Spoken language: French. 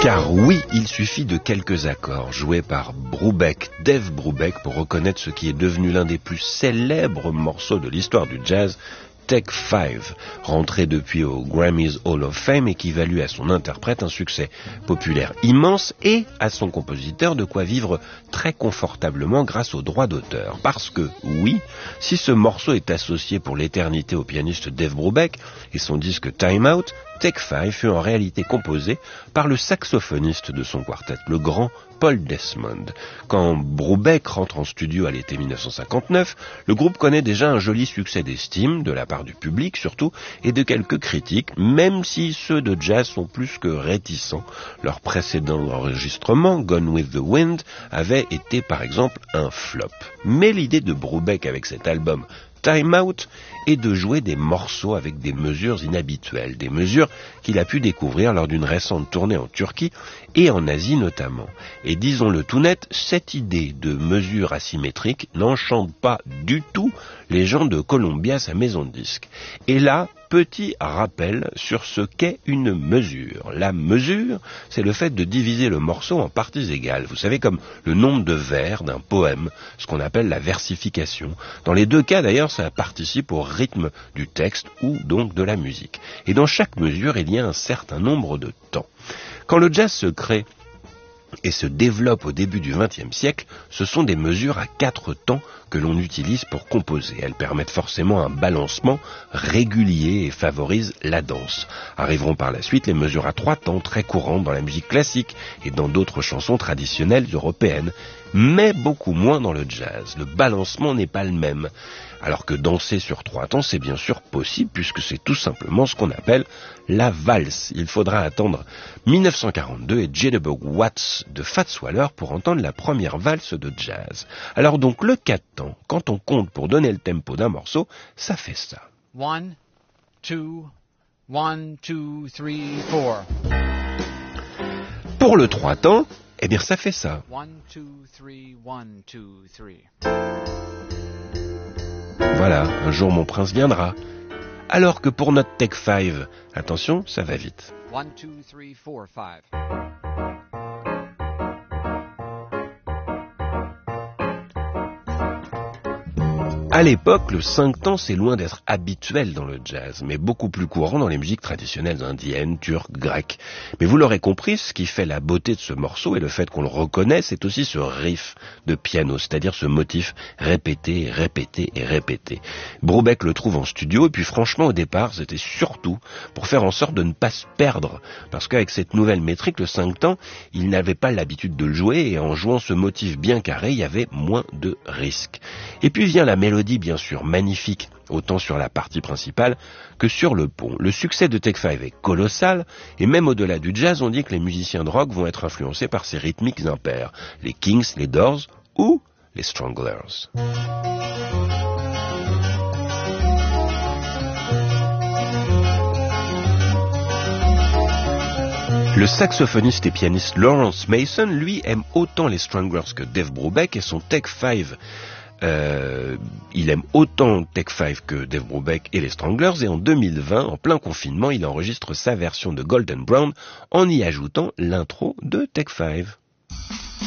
Car oui, il suffit de quelques accords joués par Brubeck, Dave Brubeck, pour reconnaître ce qui est devenu l'un des plus célèbres morceaux de l'histoire du jazz, Take 5, rentré depuis au Grammys Hall of Fame et qui valut à son interprète un succès populaire immense et à son compositeur de quoi vivre très confortablement grâce aux droits d'auteur. Parce que, oui, si ce morceau est associé pour l'éternité au pianiste Dave Brubeck et son disque Time Out, Take 5 fut en réalité composé par le saxophoniste de son quartet, le grand Paul Desmond. Quand Brubeck rentre en studio à l'été 1959, le groupe connaît déjà un joli succès d'estime, de la part du public surtout, et de quelques critiques, même si ceux de jazz sont plus que réticents. Leur précédent enregistrement, Gone with the Wind, avait été par exemple un flop. Mais l'idée de Brubeck avec cet album Time Out est de jouer des morceaux avec des mesures inhabituelles, des mesures qu'il a pu découvrir lors d'une récente tournée en Turquie et en Asie notamment. Et disons-le tout net, cette idée de mesures asymétriques n'enchante pas du tout les gens de Columbia, sa maison de disques. Et là, petit rappel sur ce qu'est une mesure. La mesure, c'est le fait de diviser le morceau en parties égales. Vous savez, comme le nombre de vers d'un poème, ce qu'on appelle la versification. Dans les deux cas, d'ailleurs, ça participe au rythme du texte ou donc de la musique. Et dans chaque mesure, il y a un certain nombre de temps. Quand le jazz se crée et se développe au début du XXe siècle, ce sont des mesures à 4 temps que l'on utilise pour composer. Elles permettent forcément un balancement régulier et favorisent la danse. Arriveront par la suite les mesures à 3 temps très courantes dans la musique classique et dans d'autres chansons traditionnelles européennes, mais beaucoup moins dans le jazz. Le balancement n'est pas le même. Alors que danser sur 3 temps, c'est bien sûr possible puisque c'est tout simplement ce qu'on appelle la valse. Il faudra attendre 1942 et Jitterbug Watts de Fats Waller pour entendre la première valse de jazz. Alors donc le 4 temps, quand on compte pour donner le tempo d'un morceau, ça fait ça. 1, 2, 1, 2, 3, 4. Pour le 3 temps, eh bien ça fait ça. 1, 2, 3, 1, 2, 3. Voilà, un jour mon prince viendra. Alors que pour notre Take 5, attention, ça va vite. 1, 2, 3, 4, 5. À l'époque, le 5 temps, c'est loin d'être habituel dans le jazz, mais beaucoup plus courant dans les musiques traditionnelles indiennes, turques, grecques. Mais vous l'aurez compris, ce qui fait la beauté de ce morceau et le fait qu'on le reconnaisse, c'est aussi ce riff de piano, c'est-à-dire ce motif répété, répété et répété. Brubeck le trouve en studio, et puis franchement, au départ, c'était surtout pour faire en sorte de ne pas se perdre, parce qu'avec cette nouvelle métrique, le 5 temps, il n'avait pas l'habitude de le jouer, et en jouant ce motif bien carré, il y avait moins de risques. Et puis vient la mélodie, bien sûr magnifique, autant sur la partie principale que sur le pont. Le succès de Take 5 est colossal, et même au-delà du jazz, on dit que les musiciens de rock vont être influencés par ces rythmiques impairs. Les Kings, les Doors ou les Stranglers. Le saxophoniste et pianiste Lawrence Mason, lui, aime autant les Stranglers que Dave Brubeck, et son Take 5 il aime autant Take 5 que Dave Brubeck et les Stranglers, et en 2020, en plein confinement, il enregistre sa version de Golden Brown en y ajoutant l'intro de Take 5.